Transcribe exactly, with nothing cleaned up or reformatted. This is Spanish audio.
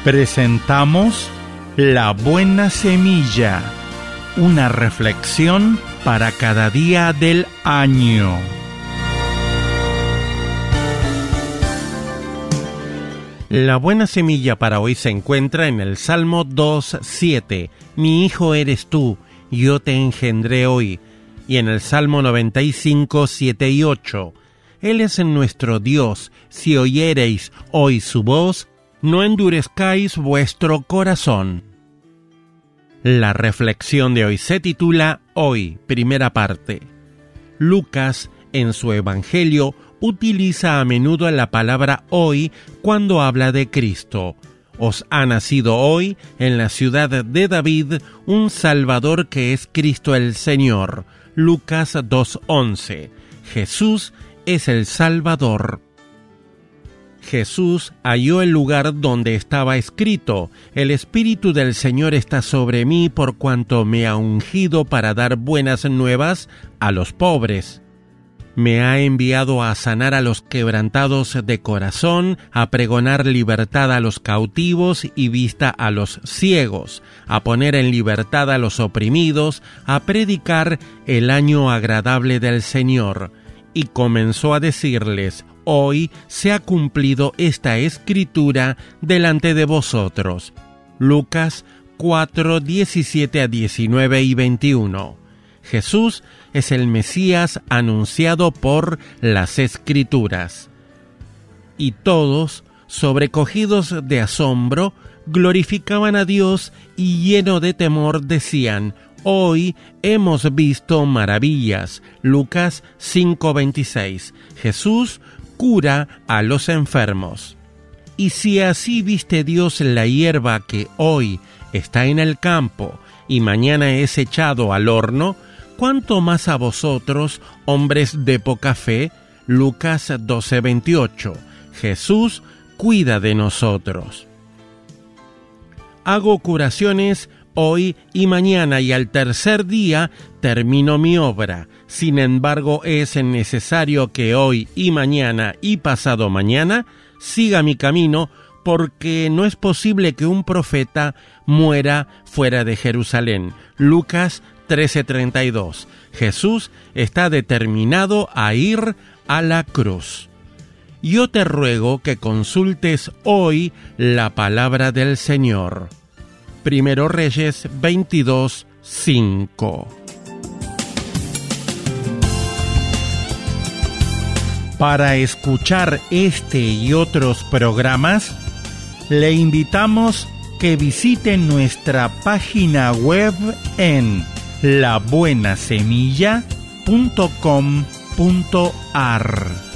Presentamos La Buena Semilla, una reflexión para cada día del año. La buena semilla para hoy se encuentra en el Salmo dos siete. Mi hijo eres tú, yo te engendré hoy. Y en el Salmo noventa y cinco, siete y ocho. Él es nuestro Dios, si oyereis hoy su voz, no endurezcáis vuestro corazón. La reflexión de hoy se titula Hoy, primera parte. Lucas, en su Evangelio, utiliza a menudo la palabra hoy cuando habla de Cristo. Os ha nacido hoy, en la ciudad de David, un Salvador que es Cristo el Señor. Lucas dos once. Jesús es el Salvador. Jesús halló el lugar donde estaba escrito: El Espíritu del Señor está sobre mí por cuanto me ha ungido para dar buenas nuevas a los pobres. Me ha enviado a sanar a los quebrantados de corazón, a pregonar libertad a los cautivos y vista a los ciegos, a poner en libertad a los oprimidos, a predicar el año agradable del Señor. Y comenzó a decirles: Hoy se ha cumplido esta escritura delante de vosotros. Lucas cuatro, diecisiete a diecinueve y veintiuno. Jesús es el Mesías anunciado por las Escrituras. Y todos, sobrecogidos de asombro, glorificaban a Dios y lleno de temor decían: Hoy hemos visto maravillas. Lucas cinco veintiséis. Jesús cura a los enfermos. Y si así viste Dios la hierba que hoy está en el campo y mañana es echado al horno, ¿cuánto más a vosotros, hombres de poca fe? Lucas doce veintiocho. Jesús cuida de nosotros. Hago curaciones hoy y mañana, y al tercer día termino mi obra. Sin embargo, es necesario que hoy y mañana y pasado mañana siga mi camino, porque no es posible que un profeta muera fuera de Jerusalén. Lucas trece treinta y dos. Jesús está determinado a ir a la cruz. Yo te ruego que consultes hoy la palabra del Señor. Primero Reyes veintidós cinco. Para escuchar este y otros programas, le invitamos que visite nuestra página web en la buena semilla punto com punto a r.